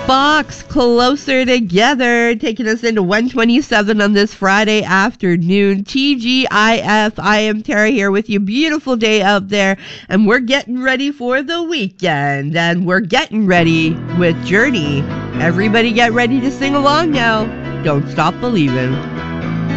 Fox, Closer Together, taking us into 127 on this Friday afternoon. TGIF, I am Tara here with you. Beautiful day out there, and we're getting ready for the weekend, and we're getting ready with Journey. Everybody get ready to sing along now. Don't Stop Believing.